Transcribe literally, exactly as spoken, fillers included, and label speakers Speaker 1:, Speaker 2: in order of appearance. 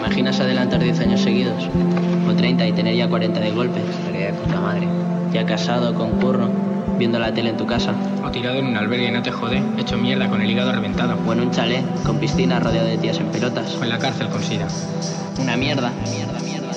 Speaker 1: imaginas adelantar diez años seguidos? O treinta y tener ya cuarenta de golpe.
Speaker 2: Estaría de puta madre.
Speaker 1: Ya casado, con curro, viendo la tele en tu casa.
Speaker 3: O tirado en un albergue, no te jode, hecho mierda con el hígado reventado.
Speaker 1: O en un chalet, con piscina rodeado de tías en pelotas.
Speaker 3: O en la cárcel con sida.
Speaker 1: Una mierda. Una mierda.